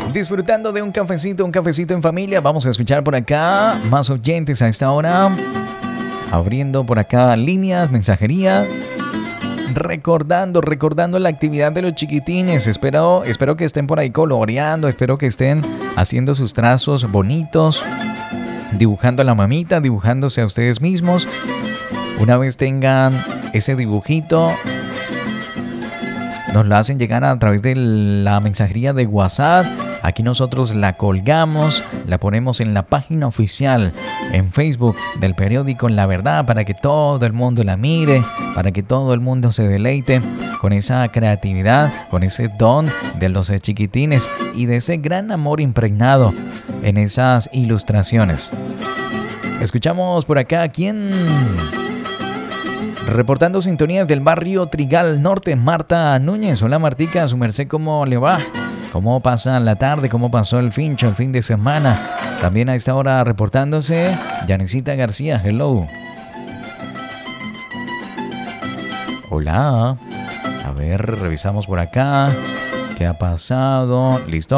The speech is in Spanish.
Disfrutando de un cafecito en familia. Vamos a escuchar por acá más oyentes a esta hora. Abriendo por acá líneas, mensajería. Recordando la actividad de los chiquitines. Espero que estén por ahí coloreando. Espero que estén haciendo sus trazos bonitos. Dibujando a la mamita, dibujándose a ustedes mismos. Una vez tengan ese dibujito, nos lo hacen llegar a través de la mensajería de WhatsApp. Aquí nosotros la colgamos, la ponemos en la página oficial en Facebook del periódico La Verdad para que todo el mundo la mire, para que todo el mundo se deleite con esa creatividad, con ese don de los chiquitines y de ese gran amor impregnado en esas ilustraciones. Escuchamos por acá a quién... Reportando sintonías del barrio Trigal Norte, Marta Núñez. Hola Martica, su merced, ¿cómo le va? ¿Cómo pasa la tarde? ¿Cómo pasó el fin de semana? También a esta hora reportándose Yanesita García, hello. Hola. A ver, revisamos por acá. ¿Qué ha pasado? Listo.